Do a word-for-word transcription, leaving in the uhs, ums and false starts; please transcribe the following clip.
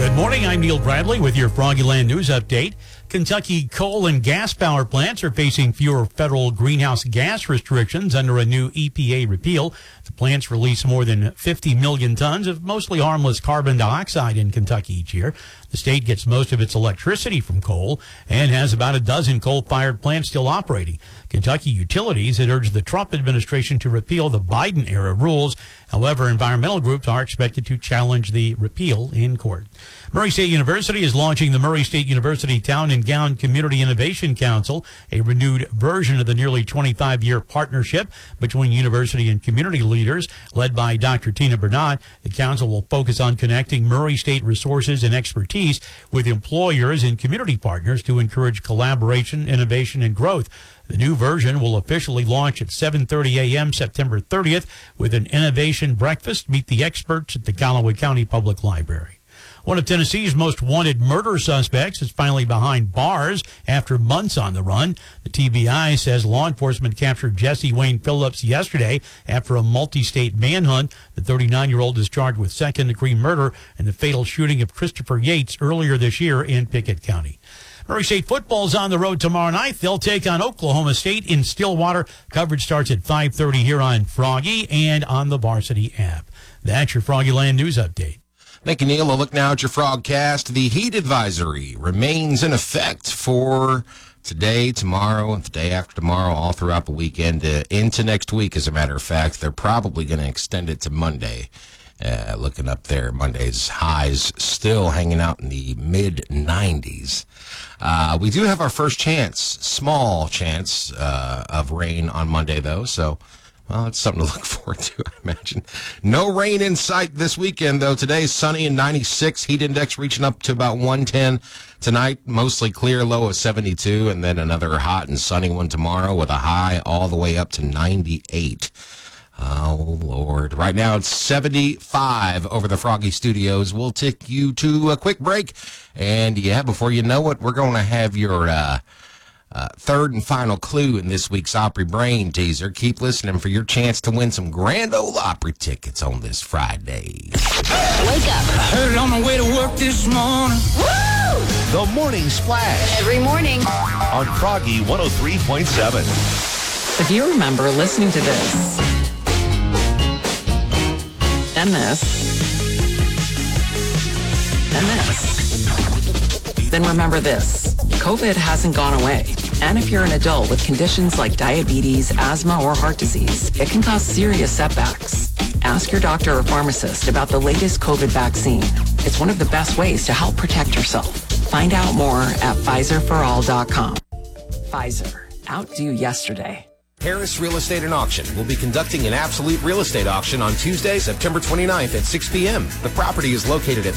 Good morning, I'm Neil Bradley with your Froggyland News Update. Kentucky coal and gas power plants are facing fewer federal greenhouse gas restrictions under a new E P A repeal. The plants release more than fifty million tons of mostly harmless carbon dioxide in Kentucky each year. The state gets most of its electricity from coal and has about a dozen coal-fired plants still operating. Kentucky Utilities had urged the Trump administration to repeal the Biden-era rules. However, environmental groups are expected to challenge the repeal in court. Murray State University is launching the Murray State University Town and Gown Community Innovation Council, a renewed version of the nearly twenty-five-year partnership between university and community leaders. Led by Doctor Tina Bernat, the council will focus on connecting Murray State resources and expertise with employers and community partners to encourage collaboration, innovation, and growth. The new version will officially launch at seven thirty a.m. September thirtieth with an innovation breakfast. Meet the experts at the Callaway County Public Library. One of Tennessee's most wanted murder suspects is finally behind bars after months on the run. The T B I says law enforcement captured Jesse Wayne Phillips yesterday after a multi-state manhunt. The thirty-nine-year-old is charged with second-degree murder in the fatal shooting of Christopher Yates earlier this year in Pickett County. Murray State football's on the road tomorrow night. They'll take on Oklahoma State in Stillwater. Coverage starts at five thirty here on Froggy and on the Varsity app. That's your Froggyland News Update. Thank you, Neil. A look now at your Frogcast. The heat advisory remains in effect for today, tomorrow, and the day after tomorrow, all throughout the weekend, uh, into next week, as a matter of fact. They're probably going to extend it to Monday. Uh, looking up there, Monday's highs still hanging out in the mid nineties. Uh, we do have our first chance, small chance, uh, of rain on Monday, though, so... well, it's something to look forward to, I imagine. No rain in sight this weekend, though. Today's sunny and ninety-six. Heat index reaching up to about one ten. Tonight, mostly clear, low of seventy-two. And then another hot and sunny one tomorrow with a high all the way up to ninety-eight. Oh, Lord. Right now, it's seventy-five over the Froggy Studios. We'll take you to a quick break. And, yeah, before you know it, we're going to have your... uh Uh, third and final clue in this week's Opry Brain teaser. Keep listening for your chance to win some Grand Ole Opry tickets on this Friday. Wake up. I heard it on my way to work this morning. Woo! The Morning Splash Every morning. on Froggy one oh three point seven. If you remember listening to this, and this, and this, then remember this. COVID hasn't gone away. And if you're an adult with conditions like diabetes, asthma, or heart disease, it can cause serious setbacks. Ask your doctor or pharmacist about the latest COVID vaccine. It's one of the best ways to help protect yourself. Find out more at Pfizer for all dot com. Pfizer. Outdo yesterday. Harris Real Estate and Auction will be conducting an absolute real estate auction on Tuesday, September twenty-ninth at six p.m. The property is located at